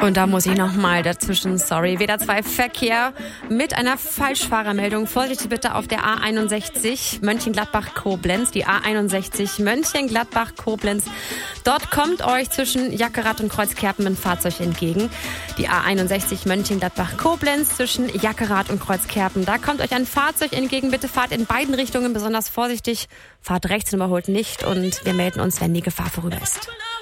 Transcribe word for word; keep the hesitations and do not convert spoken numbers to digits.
Und da muss ich nochmal dazwischen, sorry. W D R zwei Verkehr mit einer Falschfahrermeldung. Vorsicht bitte auf der A einundsechzig Mönchengladbach-Koblenz. Die A einundsechzig Mönchengladbach-Koblenz. Dort kommt euch zwischen Jackerath und Kreuzkerpen ein Fahrzeug entgegen. Die A einundsechzig Mönchengladbach-Koblenz zwischen Jackerath und Kreuzkerpen. Da kommt euch ein Fahrzeug entgegen. Bitte fahrt in beiden Richtungen besonders vorsichtig. Fahrt rechts und überholt nicht. Und wir melden uns, wenn die Gefahr vorüber ist.